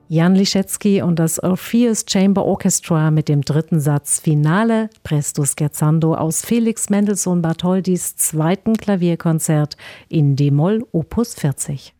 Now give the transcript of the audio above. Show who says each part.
Speaker 1: Jan Liszewski und das Orpheus Chamber Orchestra mit dem dritten Satz Finale Presto scherzando aus Felix Mendelssohn Bartholdys zweiten Klavierkonzert in d-Moll Opus 40.